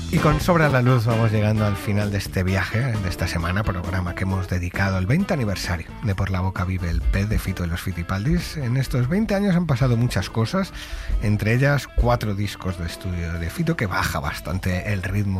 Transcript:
Y con Sobra la Luz vamos llegando al final de este viaje, de esta semana, programa que hemos dedicado al 20 aniversario de Por la Boca Vive el Pez de Fito y los Fitipaldis. En estos 20 años han pasado muchas cosas, entre ellas 4 discos de estudio de Fito, que baja bastante el ritmo